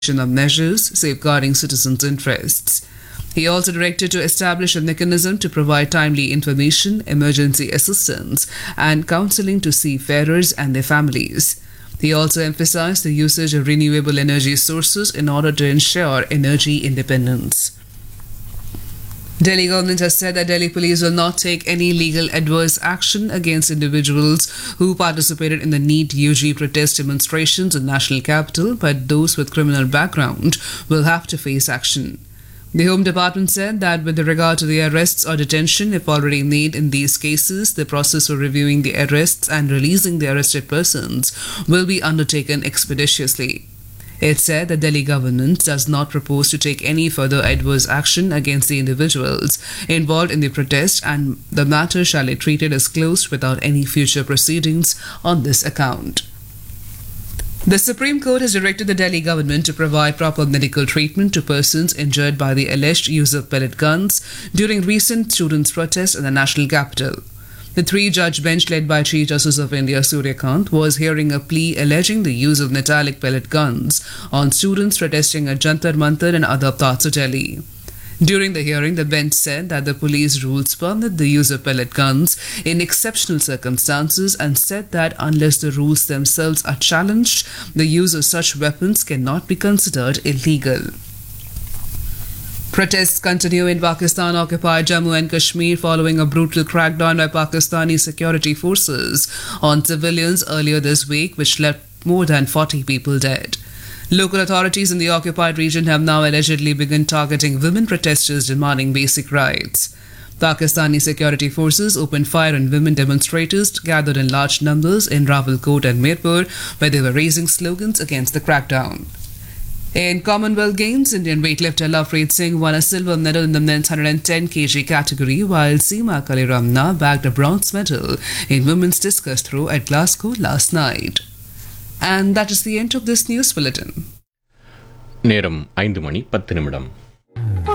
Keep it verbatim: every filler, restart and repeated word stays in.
of measures safeguarding citizens' interests. He also directed to establish a mechanism to provide timely information, emergency assistance, and counseling to seafarers and their families. He also emphasized the usage of renewable energy sources in order to ensure energy independence. Delhi government has said that Delhi police will not take any legal adverse action against individuals who participated in the NEET U G protest demonstrations in national capital, but those with criminal background will have to face action. The Home Department said that with regard to the arrests or detention, if already made in these cases, the process for reviewing the arrests and releasing the arrested persons will be undertaken expeditiously. It said the Delhi government does not propose to take any further adverse action against the individuals involved in the protest, and the matter shall be treated as closed without any future proceedings on this account. The Supreme Court has directed the Delhi government to provide proper medical treatment to persons injured by the alleged use of pellet guns during recent students' protests in the national capital. The three-judge bench led by Chief Justice of India Surya Kant was hearing a plea alleging the use of metallic pellet guns on students protesting at Jantar Mantar and other parts of Delhi. During the hearing, the bench said that the police rules permit the use of pellet guns in exceptional circumstances and said that unless the rules themselves are challenged, the use of such weapons cannot be considered illegal. Protests continue in Pakistan-occupied Jammu and Kashmir following a brutal crackdown by Pakistani security forces on civilians earlier this week, which left more than forty people dead. Local authorities in the occupied region have now allegedly begun targeting women protesters demanding basic rights. Pakistani security forces opened fire on women demonstrators gathered in large numbers in Rawalkot and Mirpur, where they were raising slogans against the crackdown. In Commonwealth Games, Indian weightlifter Lovepreet Singh won a silver medal in the men's one hundred ten kilograms category, while Seema Kaliramna bagged a bronze medal in women's discus throw at Glasgow last night. And that is the end of this news bulletin. நேரம் ஐந்து மணி பத்து நிமிடம்.